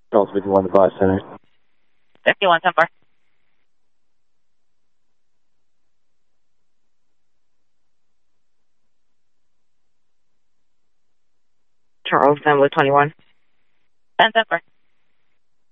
Charles 51 Device Center. 51-10-4. Charles, Assembly 21. 10-4.